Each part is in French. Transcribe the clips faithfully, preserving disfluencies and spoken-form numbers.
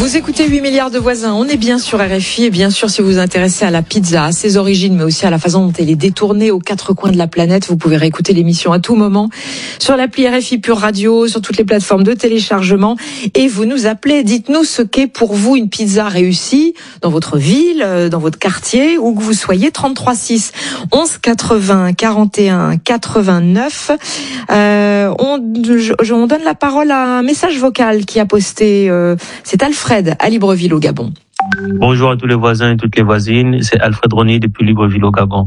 Vous écoutez huit milliards de voisins, on est bien sur R F I et bien sûr si vous vous intéressez à la pizza, à ses origines mais aussi à la façon dont elle est détournée aux quatre coins de la planète, vous pouvez réécouter l'émission à tout moment sur l'appli R F I Pure Radio, sur toutes les plateformes de téléchargement et vous nous appelez, dites-nous ce qu'est pour vous une pizza réussie dans votre ville, dans votre quartier, où que vous soyez. Trente-trois six onze quatre-vingts quarante et un quatre-vingt-neuf. Euh, on, je, on donne la parole à un message vocal qui a posté, euh, c'est Alfred à Libreville au Gabon. Bonjour à tous les voisins et toutes les voisines, c'est Alfred Rony depuis Libreville au Gabon.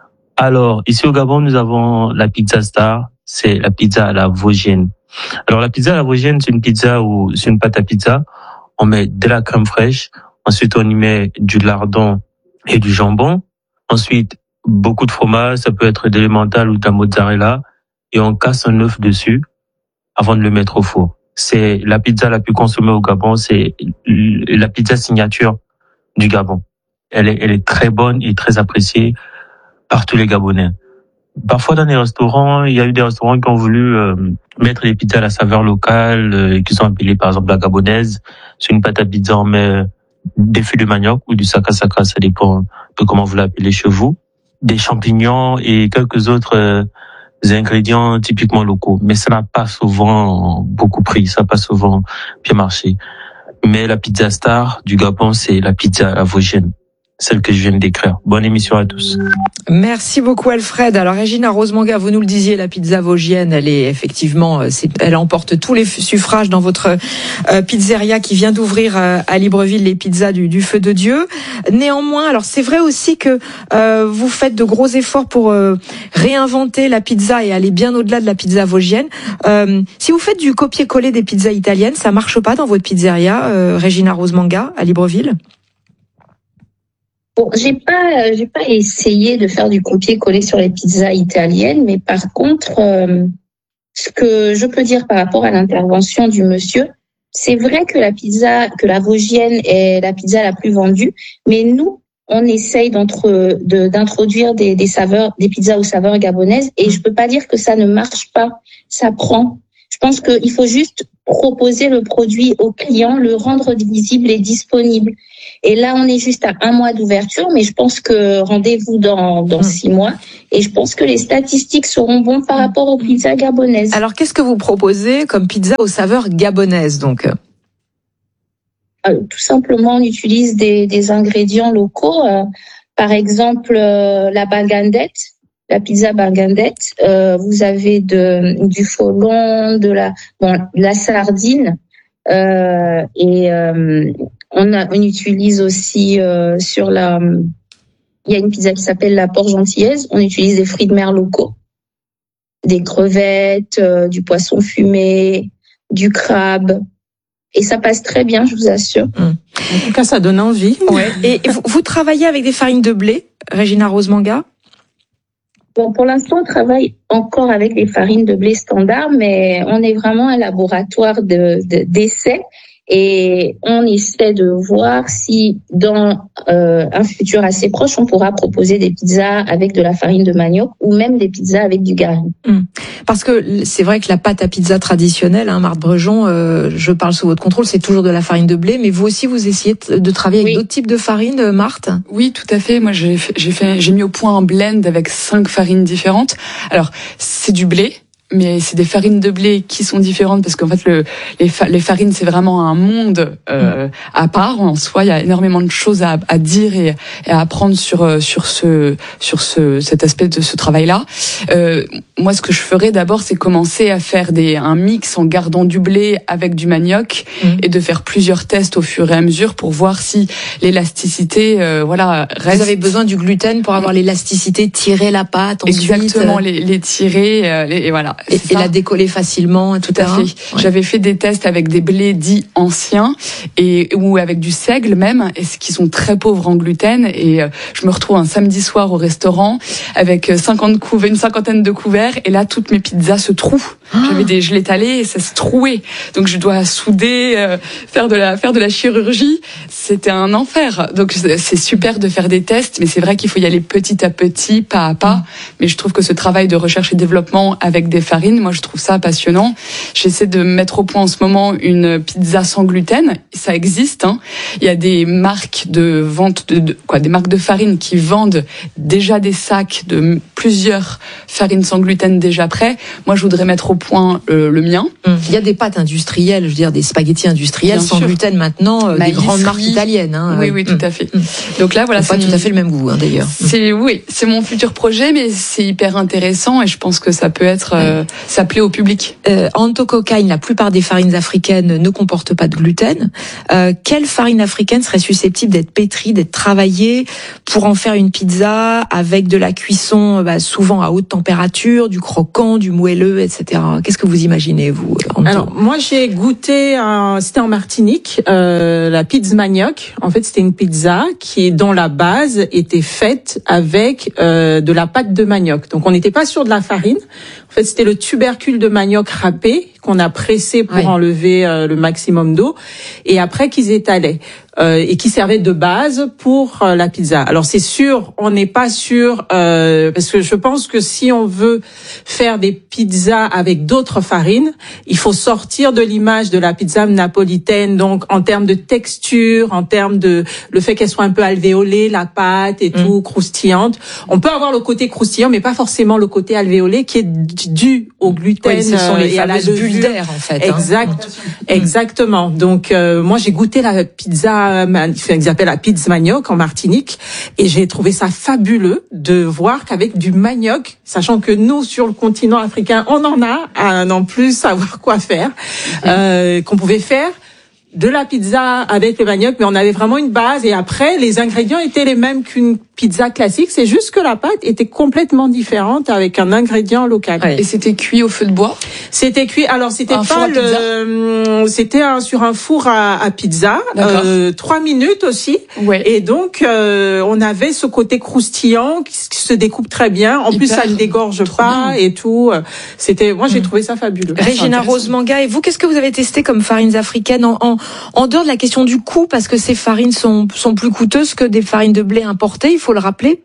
Alors, ici au Gabon, nous avons la pizza star, c'est la pizza à la vosgienne. Alors la pizza à la vosgienne, c'est une pizza où c'est une pâte à pizza, on met de la crème fraîche, ensuite on y met du lardon et du jambon, ensuite beaucoup de fromage, ça peut être de l'emmental ou de la mozzarella, et on casse un œuf dessus avant de le mettre au four. C'est la pizza la plus consommée au Gabon, c'est la pizza signature du Gabon. Elle est, elle est très bonne et très appréciée par tous les Gabonais. Parfois dans les restaurants, il y a eu des restaurants qui ont voulu euh, mettre les pizzas à la saveur locale, euh, qui sont appelées par exemple la gabonaise. C'est une pâte à pizza, on met des fûts de manioc ou du saka-saka, ça dépend de comment vous l'appelez chez vous, des champignons et quelques autres euh, ingrédients typiquement locaux. Mais ça n'a pas souvent beaucoup pris, ça n'a pas souvent bien marché. Mais la pizza star du Gabon, c'est la pizza à la vosgienne, celle que je viens de décrire. Bonne émission à tous. Merci beaucoup Alfred. Alors Régina Rose-Manga, vous nous le disiez, la pizza vosgienne, elle est effectivement, c'est, elle emporte tous les suffrages dans votre euh, pizzeria qui vient d'ouvrir euh, à Libreville, les pizzas du, du Feu de Dieu. Néanmoins, alors c'est vrai aussi que euh, vous faites de gros efforts pour euh, réinventer la pizza et aller bien au-delà de la pizza vosgienne. Euh, si vous faites du copier-coller des pizzas italiennes, ça marche pas dans votre pizzeria, euh, Régina Rose-Manga, à Libreville? Bon, j'ai pas, j'ai pas essayé de faire du copier-coller sur les pizzas italiennes, mais par contre, euh, ce que je peux dire par rapport à l'intervention du monsieur, c'est vrai que la pizza, que la vosgienne est la pizza la plus vendue, mais nous, on essaye d'entre, de, d'introduire des, des saveurs, des pizzas aux saveurs gabonaises, et je peux pas dire que ça ne marche pas, ça prend. Je pense qu'il faut juste proposer le produit au client, le rendre visible et disponible. Et là, on est juste à un mois d'ouverture, mais je pense que rendez-vous dans, dans six mois. Et je pense que les statistiques seront bonnes par rapport aux pizzas gabonaises. Alors, qu'est-ce que vous proposez comme pizza aux saveurs gabonaises, donc? Alors, tout simplement, on utilise des, des ingrédients locaux. Euh, par exemple, euh, la bagandette. La pizza bagandette, euh, vous avez de, du folon, de la, bon, de la sardine, euh, et euh, on, a, on utilise aussi euh, sur la, il y a une pizza qui s'appelle la porc gentillaise. On utilise des fruits de mer locaux, des crevettes, euh, du poisson fumé, du crabe, et ça passe très bien, je vous assure. Mmh. En tout cas, ça donne envie. Ouais. Et vous, vous travaillez avec des farines de blé, Régina Rose-Manga? Bon, pour l'instant, on travaille encore avec des farines de blé standard, mais on est vraiment un laboratoire de, de, d'essai et on essaie de voir si dans euh, un futur assez proche, on pourra proposer des pizzas avec de la farine de manioc ou même des pizzas avec du gari. Mmh. Parce que c'est vrai que la pâte à pizza traditionnelle, hein, Marthe Brejon, euh, je parle sous votre contrôle, c'est toujours de la farine de blé, mais vous aussi, vous essayez de travailler avec oui. d'autres types de farines, Marthe? Oui, tout à fait. Moi, j'ai fait, j'ai fait, j'ai mis au point un blend avec cinq farines différentes. Alors, c'est du blé, mais c'est des farines de blé qui sont différentes parce qu'en fait le les, fa, les farines c'est vraiment un monde euh, à part en soi. Il y a énormément de choses à, à dire et, et à apprendre sur sur ce sur ce cet aspect de ce travail là. Euh, moi ce que je ferais d'abord c'est commencer à faire des un mix en gardant du blé avec du manioc mmh. et de faire plusieurs tests au fur et à mesure pour voir si l'élasticité euh, voilà reste. Vous avez besoin du gluten pour avoir l'élasticité, tirer la pâte ensuite. Exactement, les, les tirer euh, les, et voilà. Et, et la décoller facilement, tout à fait. Ouais. J'avais fait des tests avec des blés dits anciens et ou avec du seigle même, et qui sont très pauvres en gluten. Et euh, je me retrouve un samedi soir au restaurant avec cinquante couverts, une cinquantaine de couverts, et là toutes mes pizzas se trouent. Ah. J'avais des, je l'étalais et ça se trouait. Donc je dois souder, euh, faire de la faire de la chirurgie. C'était un enfer. Donc c'est super de faire des tests, mais c'est vrai qu'il faut y aller petit à petit, pas à pas. Mm. Mais je trouve que ce travail de recherche et développement avec des farine. Moi, je trouve ça passionnant. J'essaie de mettre au point en ce moment une pizza sans gluten. Ça existe, hein. Il y a des marques de vente de, de quoi, des marques de farine qui vendent déjà des sacs de plusieurs farines sans gluten déjà prêts. Moi, je voudrais mettre au point euh, le mien. Il y a des pâtes industrielles, je veux dire des spaghettis industriels Bien sans sûr. gluten maintenant, euh, des grandes marques italiennes. Hein, oui, oui, tout à fait. Mmh. Donc là, voilà, c'est pas mon... tout à fait le même goût, hein, d'ailleurs. C'est oui, c'est mon futur projet, mais c'est hyper intéressant et je pense que ça peut être, euh, ça plaît au public. Euh, en Tokokain, la plupart des farines africaines ne comportent pas de gluten. Euh, quelle farine africaine serait susceptible d'être pétrie, d'être travaillée pour en faire une pizza avec de la cuisson, bah, souvent à haute température, du croquant, du moelleux, et cetera. Qu'est-ce que vous imaginez, vous, Anto? Alors, moi, j'ai goûté, un, c'était en Martinique, euh, la pizza manioc. En fait, c'était une pizza qui, dont la base était faite avec euh, de la pâte de manioc. Donc, on n'était pas sur de la farine. En fait, c'était le tubercule de manioc râpé qu'on a pressé pour oui. enlever euh, le maximum d'eau, et après qu'ils étalaient. Euh, et qui servait de base pour euh, la pizza. Alors c'est sûr, on n'est pas sûr, euh, parce que je pense que si on veut faire des pizzas avec d'autres farines, il faut sortir de l'image de la pizza napolitaine, donc en termes de texture, en termes de le fait qu'elle soit un peu alvéolée, la pâte et mmh. tout, croustillante. On peut avoir le côté croustillant, mais pas forcément le côté alvéolé qui est dû au gluten oui, ce sont les et à la bulles d'air, en fait. Exact, hein. Exactement. Donc euh, moi j'ai goûté la pizza qu'ils appellent la pizza manioc en Martinique, et j'ai trouvé ça fabuleux de voir qu'avec du manioc, sachant que nous sur le continent africain on en a à non plus savoir quoi faire, euh, qu'on pouvait faire de la pizza avec le manioc, mais on avait vraiment une base, et après les ingrédients étaient les mêmes qu'une pizza classique, c'est juste que la pâte était complètement différente avec un ingrédient local. Ouais. Et c'était cuit au feu de bois? C'était cuit, alors c'était un pas le, c'était un, sur un four à, à pizza, euh, trois minutes aussi. Ouais. Et donc, euh, on avait ce côté croustillant qui, qui se découpe très bien. En Hyper, plus, ça ne dégorge pas bien. Et tout. C'était, moi, j'ai mmh. trouvé ça fabuleux. Régina Rose-Manga, et vous, qu'est-ce que vous avez testé comme farines africaines en, en, en dehors de la question du coût, parce que ces farines sont, sont plus coûteuses que des farines de blé importées, il faut le rappeler?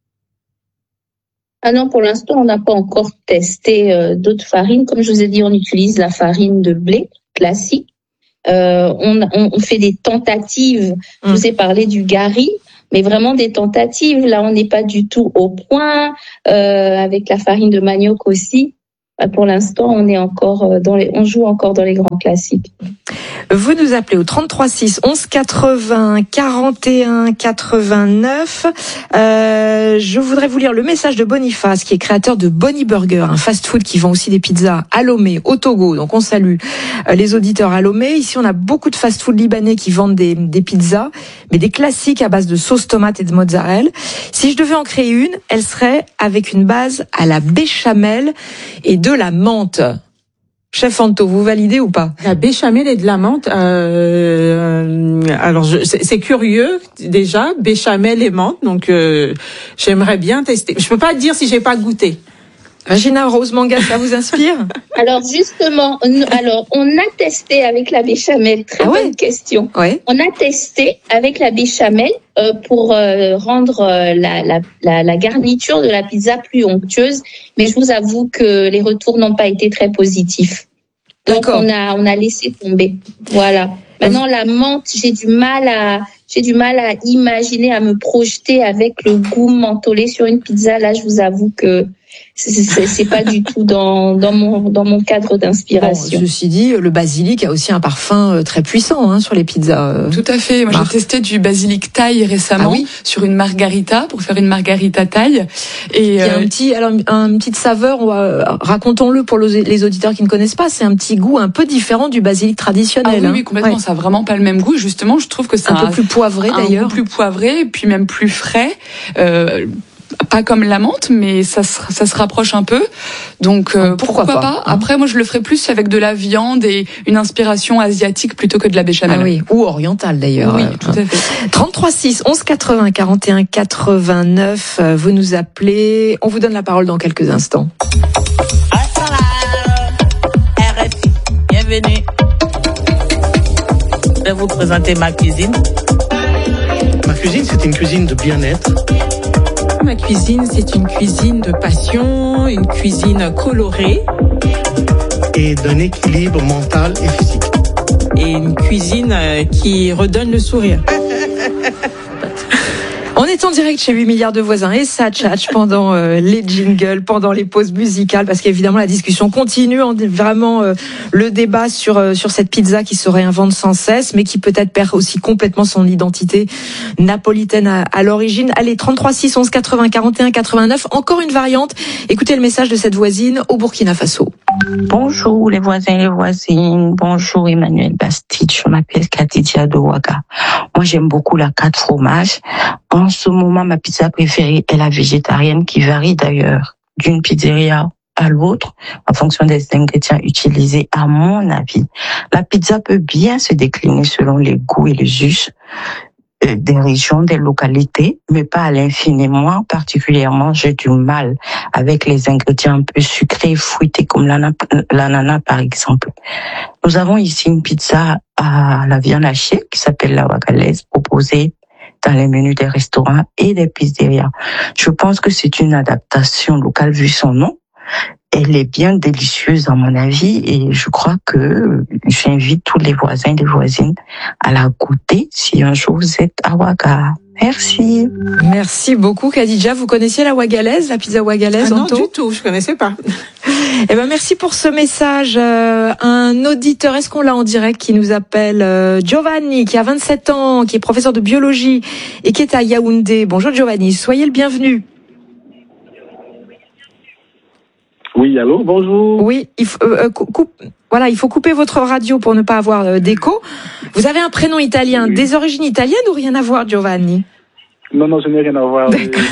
Ah non, pour l'instant, on n'a pas encore testé euh, d'autres farines. Comme je vous ai dit, on utilise la farine de blé classique. Euh, on, on, on fait des tentatives. Je vous ai parlé du gari, mais vraiment des tentatives. Là, on n'est pas du tout au point. Euh, avec la farine de manioc aussi. Pour l'instant, on est encore dans les, on joue encore dans les grands classiques. Vous nous appelez au trente-trois six onze quatre-vingts quarante et un quatre-vingt-neuf. Euh, je voudrais vous lire le message de Boniface, qui est créateur de Bonnie Burger, un fast-food qui vend aussi des pizzas à Lomé, au Togo. Donc on salue les auditeurs à Lomé. Ici, on a beaucoup de fast-food libanais qui vendent des, des pizzas, mais des classiques à base de sauce tomate et de mozzarella. Si je devais en créer une, elle serait avec une base à la béchamel et de la menthe. Chef Anto, vous validez ou pas? La béchamel et de la menthe. Euh, alors, je, c'est, c'est curieux déjà, béchamel et menthe. Donc, euh, j'aimerais bien tester. Je peux pas dire si j'ai pas goûté. Régina Rose-Manga, ça vous inspire? Alors justement, alors on a testé avec la béchamel. Très ah ouais. bonne question. Ouais. On a testé avec la béchamel euh, pour euh, rendre euh, la, la, la, la garniture de la pizza plus onctueuse, mais je vous avoue que les retours n'ont pas été très positifs. Donc D'accord. on a on a laissé tomber. Voilà. Maintenant la menthe, j'ai du mal à j'ai du mal à imaginer, à me projeter avec le goût mentholé sur une pizza. Là, je vous avoue que c'est, c'est, c'est pas du tout dans, dans mon, dans mon cadre d'inspiration. Bon, ceci dit, le basilic a aussi un parfum très puissant, hein, sur les pizzas. Tout à fait. Moi, Mar- j'ai testé du basilic thaï récemment, ah oui sur une margarita, pour faire une margarita thaï. Et il y a euh... un petit, alors, un petite saveur, euh, racontons-le pour les auditeurs qui ne connaissent pas, c'est un petit goût un peu différent du basilic traditionnel. Ah oui, hein. oui, complètement. Ouais. Ça a vraiment pas le même goût. Justement, je trouve que c'est un, un peu plus poivré d'ailleurs. Un peu plus poivré, et puis même plus frais. Euh, Pas comme la menthe, mais ça se, ça se rapproche un peu. Donc euh, pourquoi, pourquoi pas, pas. Après, moi, je le ferais plus avec de la viande et une inspiration asiatique plutôt que de la béchamel. Ah oui, ou orientale d'ailleurs. Oui, tout à fait. trente-trois six onze quatre-vingts quarante et un quatre-vingt-neuf. Vous nous appelez. On vous donne la parole dans quelques instants. R F I, bienvenue. Je vais vous présenter ma cuisine. Ma cuisine, c'est une cuisine de bien-être. Ma cuisine, c'est une cuisine de passion, une cuisine colorée. et d'un équilibre mental et physique. Et une cuisine qui redonne le sourire. On est en direct chez huit milliards de voisins et ça tchatche pendant euh, les jingles, pendant les pauses musicales, parce qu'évidemment la discussion continue, on est vraiment euh, le débat sur euh, sur cette pizza qui se réinvente sans cesse, mais qui peut-être perd aussi complètement son identité napolitaine à, à l'origine. Allez, trente-trois six onze quatre-vingts quarante et un quatre-vingt-neuf, encore une variante. Écoutez le message de cette voisine au Burkina Faso. Bonjour les voisins et les voisines, bonjour Emmanuel Bastide, je m'appelle Katidia de Ouaga. Moi j'aime beaucoup la quatre fromages. En ce moment, ma pizza préférée est la végétarienne qui varie d'ailleurs d'une pizzeria à l'autre en fonction des ingrédients utilisés. À mon avis, la pizza peut bien se décliner selon les goûts et les us euh, des régions, des localités, mais pas à l'infini. Moi, particulièrement, j'ai du mal avec les ingrédients un peu sucrés, fruités comme l'ananas, l'ananas par exemple. Nous avons ici une pizza à la viande hachée qui s'appelle la wagalaise, proposée dans les menus des restaurants et des pizzerias. Je pense que c'est une adaptation locale vu son nom. Elle est bien délicieuse à mon avis et je crois que j'invite tous les voisins et les voisines à la goûter si un jour vous êtes à Ouaga. Merci. Merci beaucoup Khadija. Vous connaissiez la wagalaise, la pizza wagalaise? Ah non, Anto? du tout, je connaissais pas. Eh ben merci pour ce message. Euh, un auditeur, est-ce qu'on l'a en direct, qui nous appelle euh, Giovanni, qui a vingt-sept ans, qui est professeur de biologie et qui est à Yaoundé. Bonjour Giovanni, soyez le bienvenu. Oui, allô, bonjour. Oui, il faut, euh, coupe, voilà, il faut couper votre radio pour ne pas avoir euh, d'écho. Vous avez un prénom italien, oui. Des origines italiennes ou rien à voir, Giovanni? Non, non, je n'ai rien à voir.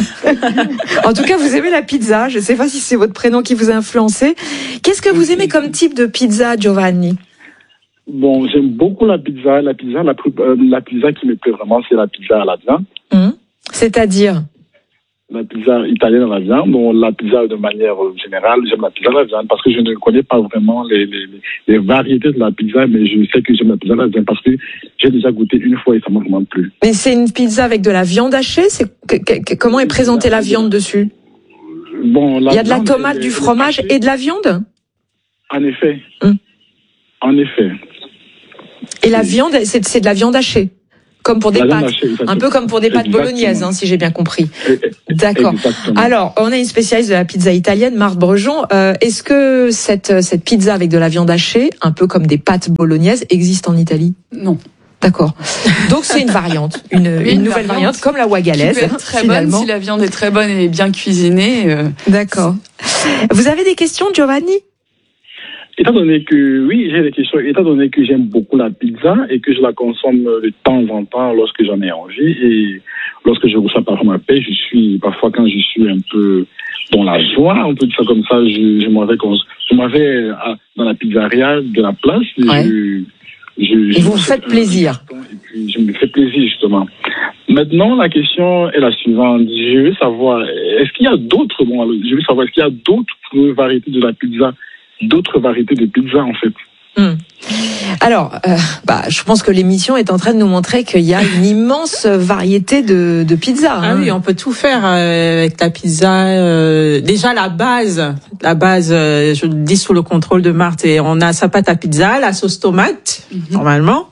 En tout cas, vous aimez la pizza. Je ne sais pas si c'est votre prénom qui vous a influencé. Qu'est-ce que vous aimez comme type de pizza, Giovanni? Bon, j'aime beaucoup la pizza. La pizza, la, euh, la pizza qui me plaît vraiment, c'est la pizza à la viande. Mmh. C'est-à-dire? La pizza italienne à la viande. Bon, la pizza de manière générale, j'aime la pizza à la viande parce que je ne connais pas vraiment les, les, les variétés de la pizza, mais je sais que j'aime la pizza à la viande parce que j'ai déjà goûté une fois et ça m'a vraiment plu. Mais c'est une pizza avec de la viande hachée? C'est que, que, comment est présentée la viande dessus? Bon, la il y a de la viande, tomate, du fromage et de la viande? En effet. Hum. En effet. Et la viande, c'est, c'est de la viande hachée? Comme pour des pâtes, hachée, un peu comme pour des pâtes exactement. bolognaises, hein, si j'ai bien compris. D'accord. Exactement. Alors, on a une spécialiste de la pizza italienne, Marthe Brejon. Euh, est-ce que cette cette pizza avec de la viande hachée, un peu comme des pâtes bolognaises, existe en Italie? Non. D'accord. Donc c'est une variante, une, une, une nouvelle variante, variante, comme la wagalaise. Qui peut être très finalement. bonne si la viande est très bonne et bien cuisinée. Euh, D'accord. Vous avez des questions, Giovanni? Étant donné que, oui, j'ai des questions, étant donné que j'aime beaucoup la pizza et que je la consomme de temps en temps lorsque j'en ai envie et lorsque je reçois parfois ma paix, je suis, parfois quand je suis un peu dans la joie, on peut dire ça comme ça, je, je m'en vais, je m'en vais dans la pizzeria de la place et ouais. je, je, et vous vous faites plaisir. Et puis je me fais plaisir, justement. Maintenant, la question est la suivante. Je veux savoir, est-ce qu'il y a d'autres, bon, je veux savoir, est-ce qu'il y a d'autres variétés de la pizza, d'autres variétés de pizza, en fait? Hum. Alors, euh, bah, je pense que l'émission est en train de nous montrer qu'il y a une immense variété de, de pizza. Hein. Ah oui, on peut tout faire euh, avec la pizza. Euh, déjà la base, la base, euh, je le dis sous le contrôle de Marthe, et on a sa pâte à pizza, la sauce tomate mm-hmm. normalement,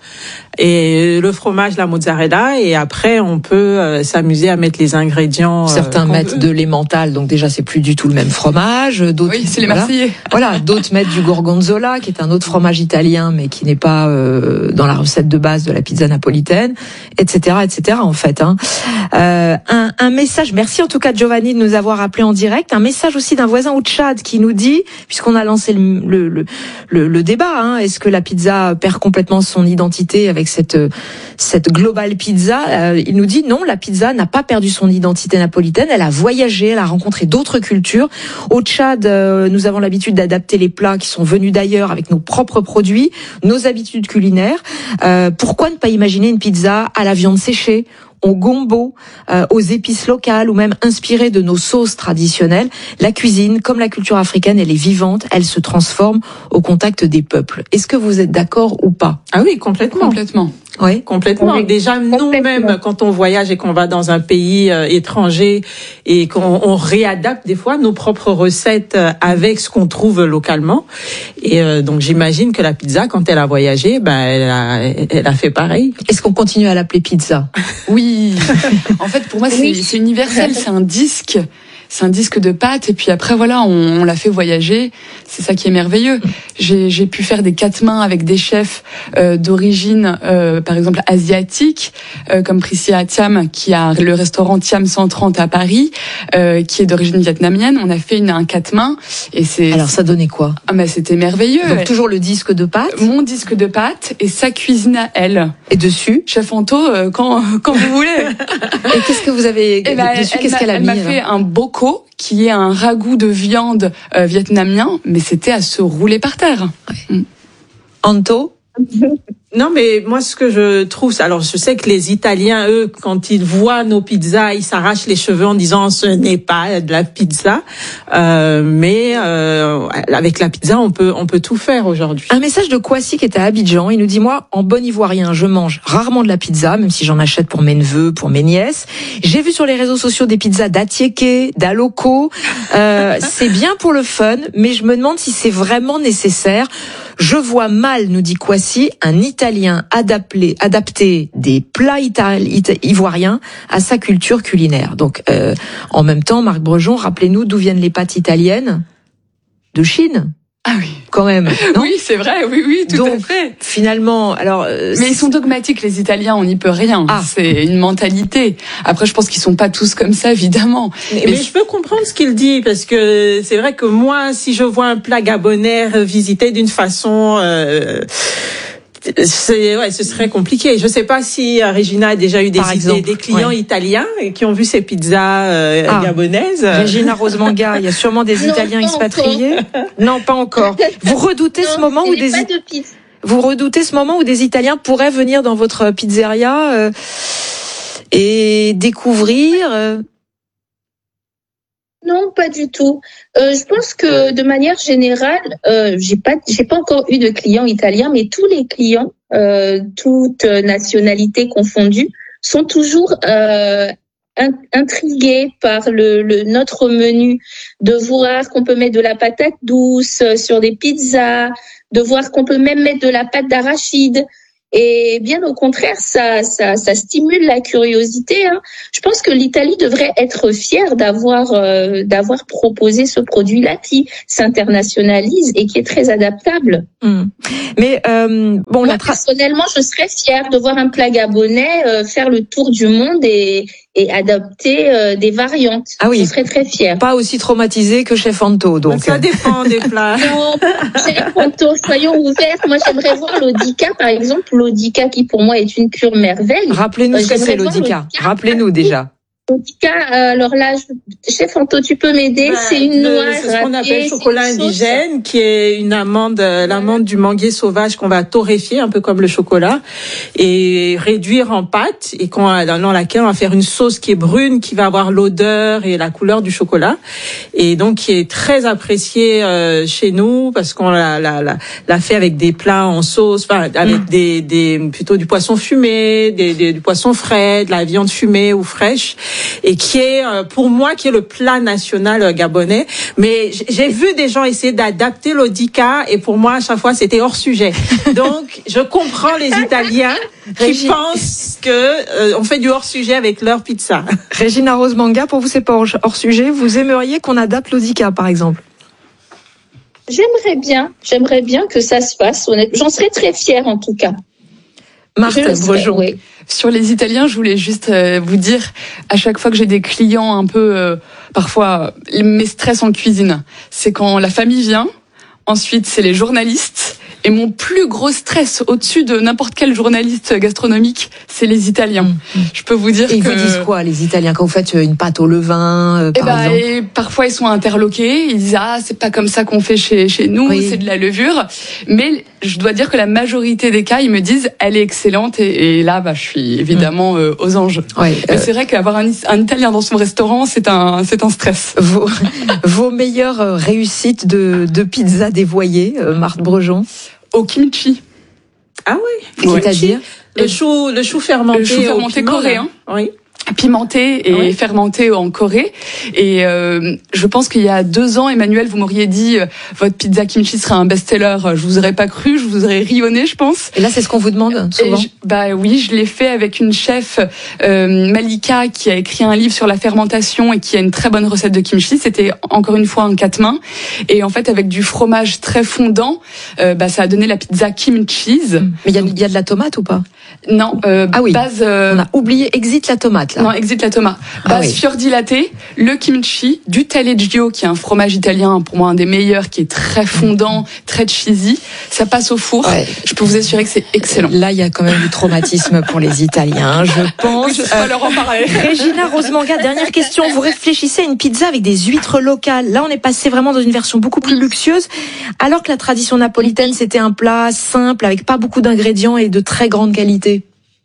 et le fromage, la mozzarella, et après on peut euh, s'amuser à mettre les ingrédients. Certains euh, mettent veut. de l'emmental, donc déjà c'est plus du tout le même fromage. D'autres, oui, c'est les voilà. Marseillais. Voilà, d'autres mettent du gorgonzola, qui est un autre fromage italien, mais qui n'est pas euh, dans la recette de base de la pizza napolitaine, et cetera, et cetera. En fait, hein. euh, un, un message. Merci en tout cas Giovanni de nous avoir appelé en direct. Un message aussi d'un voisin au Tchad qui nous dit, puisqu'on a lancé le, le, le, le, le débat, hein, est-ce que la pizza perd complètement son identité avec cette cette global pizza? euh, Il nous dit non, la pizza n'a pas perdu son identité napolitaine. Elle a voyagé, elle a rencontré d'autres cultures. Au Tchad, euh, nous avons l'habitude d'adapter les plats qui sont venus d'ailleurs avec nos propres produits, nos habitudes culinaires. Euh, pourquoi ne pas imaginer une pizza à la viande séchée, au gombo, euh, aux épices locales ou même inspirée de nos sauces traditionnelles? La cuisine, comme la culture africaine, elle est vivante, elle se transforme au contact des peuples. Est-ce que vous êtes d'accord ou pas? Ah oui, complètement. Complètement. Oui, complètement. Oui. Déjà, nous-mêmes, quand on voyage et qu'on va dans un pays euh, étranger et qu'on on réadapte des fois nos propres recettes euh, avec ce qu'on trouve localement. Et euh, donc, j'imagine que la pizza, quand elle a voyagé, ben, elle a, elle a fait pareil. Est-ce qu'on continue à l'appeler pizza? Oui. En fait, pour moi, c'est, Oui. c'est universel. C'est un disque. C'est un disque de pâte et puis après voilà, on, on l'a fait voyager. C'est ça qui est merveilleux. J'ai, j'ai pu faire des quatre mains avec des chefs euh, d'origine, euh, par exemple asiatique, euh, comme Priscilla Thiam qui a le restaurant Thiam cent trente à Paris, euh, qui est d'origine vietnamienne. On a fait une, un quatre mains et c'est. Alors ça donnait quoi? Ah mais c'était merveilleux. Donc toujours le disque de pâte. Mon disque de pâte et sa cuisine à elle. Et dessus, Chef Anto, euh, quand quand vous voulez. Et qu'est-ce que vous avez Eh ben, dessus? elle Qu'est-ce m'a- qu'elle a elle mis m'a alors fait un boko qui est un ragoût de viande euh, vietnamien, mais c'était à se rouler par terre. Anto? Non, mais moi, ce que je trouve, alors je sais que les Italiens, eux, quand ils voient nos pizzas, ils s'arrachent les cheveux en disant ce n'est pas de la pizza. Euh, mais euh, avec la pizza, on peut on peut tout faire aujourd'hui. Un message de Kwasi qui est à Abidjan. Il nous dit, moi, en bon ivoirien, je mange rarement de la pizza, même si j'en achète pour mes neveux, pour mes nièces. J'ai vu sur les réseaux sociaux des pizzas d'Atieke, d'Aloco. Euh, c'est bien pour le fun, mais je me demande si c'est vraiment nécessaire. Je vois mal, nous dit Kwasi, un Italien adapté, adapter des plats itali- ita- ivoiriens à sa culture culinaire. Donc, euh, en même temps, Marc Brejon, rappelez-nous d'où viennent les pâtes italiennes? De Chine. Ah oui. Quand même. Non? Oui, c'est vrai, oui, oui, tout Donc, à fait. Finalement, alors. euh, Mais ils sont dogmatiques, les Italiens, on n'y peut rien. Ah. C'est une mentalité. Après, je pense qu'ils sont pas tous comme ça, évidemment. Mais, Mais mais je peux comprendre ce qu'il dit parce que c'est vrai que moi, si je vois un plat gabonais visité d'une façon, euh, c'est ouais, ce serait compliqué. Je sais pas si euh, Regina a déjà eu des Par idées, exemple, des clients ouais. italiens qui ont vu ces pizzas euh, Ah. gabonaises. Regina Rosemanga, il y a sûrement des Non, Italiens pas expatriés. Non, pas encore. Vous redoutez ce moment Non, où ce n'est des pas de pizza. vous redoutez ce moment où des Italiens pourraient venir dans votre pizzeria euh, et découvrir. euh, Non, pas du tout. Euh, je pense que de manière générale, euh, j'ai pas, j'ai pas encore eu de clients italiens, mais tous les clients, euh, toutes nationalités confondues, sont toujours euh, in- intrigués par le, le notre menu, de voir qu'on peut mettre de la patate douce sur des pizzas, de voir qu'on peut même mettre de la pâte d'arachide. Et bien au contraire, ça, ça, ça stimule la curiosité. Hein. Je pense que l'Italie devrait être fière d'avoir, euh, d'avoir proposé ce produit-là qui s'internationalise et qui est très adaptable. hmm. Mais euh, bon, Moi, la tra- personnellement, je serais fière de voir un plat gabonais euh, faire le tour du monde et, et adapter euh, des variantes. Ah oui. Je serais très fière. pas aussi traumatisé que Chef Anto, donc. Ça dépend des plats. Non, Chef Anto, soyons ouverts. Moi, j'aimerais voir l'Odica, par exemple. L'Odica qui, pour moi, est une pure merveille. Rappelez-nous Euh, ce que j'aimerais c'est voir l'Odica. l'Odica. Rappelez-nous déjà. L'Odica, euh, alors là, je- Chef Anto, tu peux m'aider. Ben, C'est une le- noix c'est ce qu'on râpée, appelle c'est chocolat une sauce. indigène, qui est une amande, euh, l'amande du manguier sauvage qu'on va torréfier, un peu comme le chocolat, et réduire en pâte, et qu'on, dans laquelle on va faire une sauce qui est brune, qui va avoir l'odeur et la couleur du chocolat, et donc qui est très appréciée euh, chez nous parce qu'on l'a, l'a, l'a, l'a fait avec des plats en sauce, enfin avec Mm. des, des plutôt du poisson fumé, des, des, du poisson frais, de la viande fumée ou fraîche, et qui est euh, pour moi qui est le plat national euh, gabonais. Mais j- j'ai vu des gens essayer d'adapter l'Odica et pour moi à chaque fois c'était hors sujet. Donc je comprends les Italiens qui Régi- pensent que euh, on fait du hors sujet avec leur pizza. Regina Rosemanga, pour vous, c'est pas hors, hors sujet. Vous aimeriez qu'on adapte l'Odica, par exemple? J'aimerais bien, j'aimerais bien que ça se fasse. Honnêtement, j'en serais très fière en tout cas. Marthe Je le serais, Brejon. oui. Sur les Italiens, je voulais juste euh, vous dire, à chaque fois que j'ai des clients un peu, euh, parfois, mes stress en cuisine, c'est quand la famille vient, ensuite c'est les journalistes, et mon plus gros stress au-dessus de n'importe quel journaliste gastronomique, c'est les Italiens. Mmh. Je peux vous dire Et ils que... vous disent quoi, les Italiens, quand vous faites une pâte au levain, euh, Eh par ben, exemple? et parfois ils sont interloqués, ils disent ah c'est pas comme ça qu'on fait chez chez nous, Oui. c'est de la levure. Mais je dois dire que la majorité des cas ils me disent elle est excellente et, et là bah je suis évidemment euh, aux anges. Ouais, Mais euh, c'est vrai qu'avoir un, un Italien dans son restaurant c'est un c'est un stress. vos, vos meilleures euh, réussites de, de pizza dévoyée, euh, Marthe Brejon? Au kimchi. Ah oui. C'est-à-dire le chou, le chou fermenté, le chou fermenté piment, coréen. Là. Oui. Pimenté et oui. fermenté en Corée. Et euh, je pense qu'il y a deux ans, Emmanuel, vous m'auriez dit euh, votre pizza kimchi sera un best-seller. Je vous aurais pas cru, je vous aurais rionné, je pense. Et là, c'est ce qu'on vous demande souvent. Je, bah oui, je l'ai fait avec une chef euh, Malika qui a écrit un livre sur la fermentation et qui a une très bonne recette de kimchi. C'était encore une fois un quatre mains. Et en fait, avec du fromage très fondant, euh, bah ça a donné la pizza kimchi. Mais il y a, y a de la tomate ou pas? Non. Euh, ah oui. Base. Euh, On a oublié. Exit la tomate là. Non, exit la tomate. Base ah oui. fior latte, le kimchi, du taleggio qui est un fromage italien pour moi un des meilleurs, qui est très fondant, très cheesy. Ça passe au four. Ouais. Je peux vous assurer que c'est excellent. Là, il y a quand même du traumatisme pour les Italiens, je pense. Oui, je sais pas leur en parler. Régina Rosmanga, dernière question. Vous réfléchissez à une pizza avec des huîtres locales. Là, on est passé vraiment dans une version beaucoup plus luxueuse, alors que la tradition napolitaine, c'était un plat simple avec pas beaucoup d'ingrédients et de très grande qualité.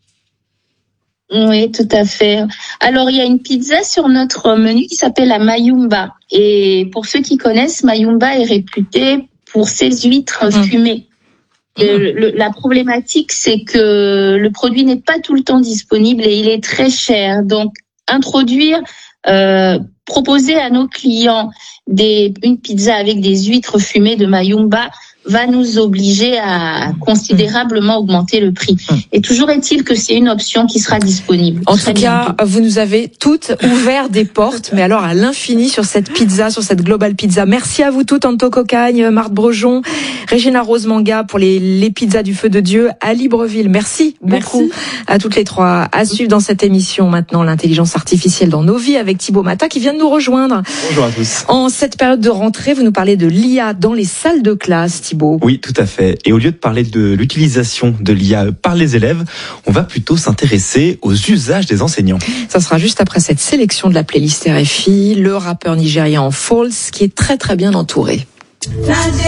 Oui, tout à fait. Alors, il y a une pizza sur notre menu qui s'appelle la Mayumba. Et pour ceux qui connaissent, Mayumba est réputée pour ses huîtres mmh. fumées. Mmh. Le, le, la problématique, c'est que le produit n'est pas tout le temps disponible et il est très cher. Donc, introduire, euh, proposer à nos clients des, une pizza avec des huîtres fumées de Mayumba va nous obliger à considérablement augmenter le prix. Et toujours est-il que c'est une option qui sera disponible. En tout cas, vous nous avez toutes ouvert des portes, mais alors à l'infini sur cette pizza, sur cette Global Pizza. Merci à vous toutes, Anto Cocagne, Marthe Brejon, Régina Rosmanga pour les, les pizzas du feu de Dieu à Libreville. Merci, Merci beaucoup à toutes les trois. À suivre dans cette émission maintenant l'intelligence artificielle dans nos vies avec Thibaut Matin qui vient de nous rejoindre. Bonjour à tous. En cette période de rentrée, vous nous parlez de l'I A dans les salles de classe, Thibaut. Oui, tout à fait. Et au lieu de parler de l'utilisation de l'I A par les élèves, on va plutôt s'intéresser aux usages des enseignants. Ça sera juste après cette sélection de la playlist R F I, le rappeur nigérian Falls qui est très très bien entouré.